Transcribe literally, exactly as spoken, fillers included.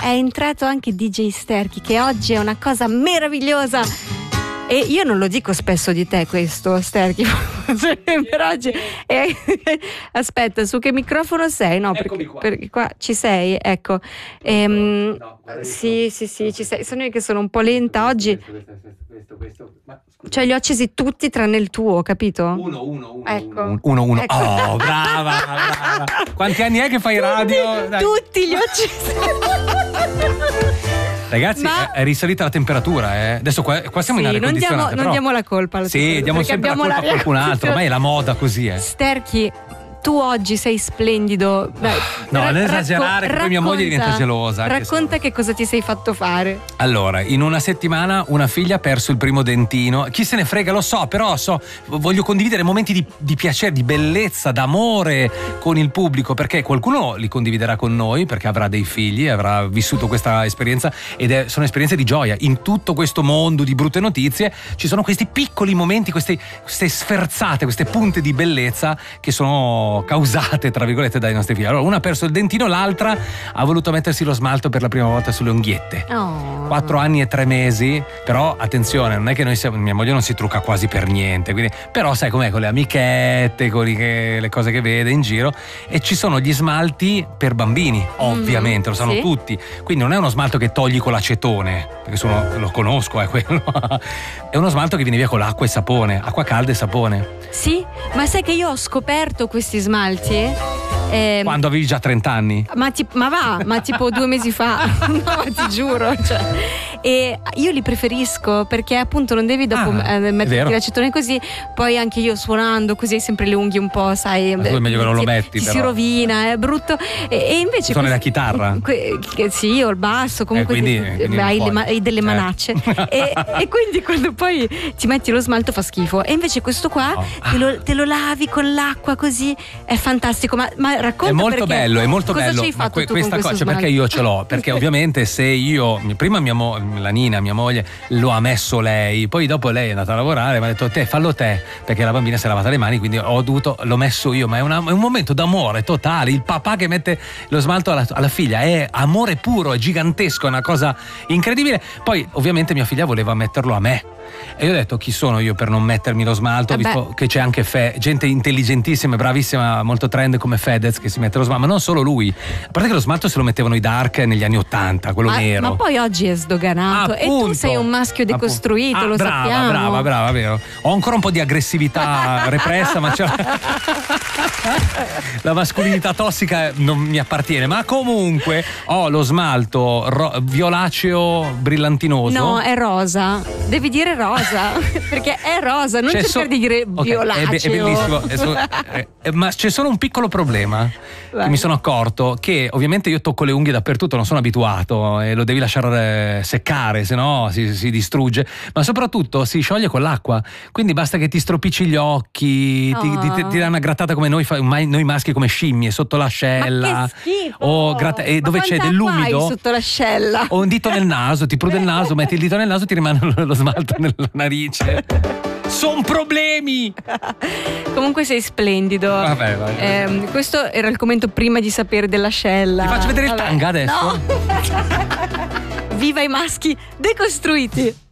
è entrato anche D J Sterchi, che oggi è una cosa meravigliosa. E io non lo dico spesso di te questo, Sterchi, per oggi. Eh, aspetta, su che microfono sei? No, perché qua. perché qua ci sei, ecco. Ehm, no, sì, sì, sì, ci sei. Sono io che sono un po' lenta oggi. Questo, questo, questo. Ma, cioè li ho accesi tutti tranne il tuo, capito? Uno, uno, uno. Ecco. Uno, uno. Ecco. Oh, brava, brava. Quanti anni è che fai radio? Dai. Tutti li ho accesi. Ragazzi, Ma... è risalita la temperatura, eh. Adesso qua, qua siamo sì, in aria non condizionata. Diamo, non diamo la colpa alla Sì, diamo sempre la colpa a qualcun altro. Ormai è la moda così, eh. Sterchi, tu oggi sei splendido. Dai, no, ra- non esagerare, racco- che poi mia moglie diventa gelosa. Racconta se... che cosa ti sei fatto fare. Allora, in una settimana una figlia ha perso il primo dentino. Chi se ne frega, lo so, però so, voglio condividere momenti di, di piacere, di bellezza, d'amore con il pubblico, perché qualcuno li condividerà con noi, perché avrà dei figli, avrà vissuto questa esperienza, ed è, sono esperienze di gioia. In tutto questo mondo di brutte notizie ci sono questi piccoli momenti, questi, queste sferzate, queste punte di bellezza che sono causate, tra virgolette, dai nostri figli. Allora, una ha perso il dentino, l'altra ha voluto mettersi lo smalto per la prima volta sulle unghiette. Oh. Quattro anni e tre mesi, però attenzione, non è che noi siamo, mia moglie non si trucca quasi per niente, quindi, però sai com'è con le amichette, con le, le cose che vede in giro, e ci sono gli smalti per bambini, ovviamente, mm, lo sanno sì. tutti, quindi non è uno smalto che togli con l'acetone, perché sono, lo conosco, è quello. È uno smalto che viene via con l'acqua e sapone, acqua calda e sapone. Sì, ma sai che io ho scoperto questi smalti? Eh, Quando avevi già trenta anni? Ma, ti, ma va, ma tipo due mesi fa. No, ma ti giuro, cioè. E io li preferisco perché appunto non devi dopo ah, eh, metterti l'acetone così, poi anche io suonando così hai sempre le unghie un po', sai, ma tu è meglio che non lo metti, ti però. Si rovina, è brutto. E, e invece suoni la chitarra? Que, que, sì, o il basso, comunque eh, quindi, ti, quindi hai, le, hai delle manacce eh. e, e quindi quando poi ti metti lo smalto fa schifo. E invece questo qua oh. te, lo, te lo lavi con l'acqua così, è fantastico. Ma, ma racconta, è molto perché, bello, è molto cosa bello. Ci hai fatto ma que, tu questa con cosa, questo cioè, perché io ce l'ho? Perché ovviamente se io prima mia mo, la Nina, mia moglie, lo ha messo lei, poi dopo lei è andata a lavorare e mi ha detto te fallo te, perché la bambina si è lavata le mani, quindi ho dovuto, l'ho messo io, ma è, una, è un momento d'amore totale. Il papà che mette lo smalto alla, alla figlia è amore puro, è gigantesco, è una cosa incredibile. Poi ovviamente mia figlia voleva metterlo a me. E io ho detto chi sono io per non mettermi lo smalto, eh visto che c'è anche Fe, gente intelligentissima, bravissima, molto trend come Fedez che si mette lo smalto, ma non solo lui, a parte che lo smalto se lo mettevano i dark negli anni ottanta, quello ma, nero. Ma poi oggi è sdoganato. Appunto. E tu sei un maschio decostruito, ah, lo brava, sappiamo. Brava, brava, vero. Ho ancora un po' di aggressività repressa, ma c'è la mascolinità tossica non mi appartiene, ma comunque ho lo smalto ro- violaceo brillantinoso. No, è rosa. Devi dire rosa, perché è rosa, non c'è cercare so- di dire okay, violaceo. È, be- è bellissimo, è so- eh, ma c'è solo un piccolo problema. Che mi sono accorto che ovviamente io tocco le unghie dappertutto, non sono abituato e lo devi lasciare seccare, se no si, si distrugge, ma soprattutto si scioglie con l'acqua, quindi basta che ti stropicci gli occhi, oh. ti, ti, ti, ti dà una grattata come noi, noi maschi, come scimmie sotto l'ascella. Ma che schifo! O gratta- e dove c'è dell'umido sotto l'ascella, o un dito nel naso, ti prude il naso, metti il dito nel naso, ti rimane lo smalto nella narice. Sono problemi. Comunque sei splendido. Vabbè, vai. Eh, questo era il commento prima di sapere dell'ascella. Ti faccio vedere Vabbè. il tanga adesso. No. Viva i maschi decostruiti.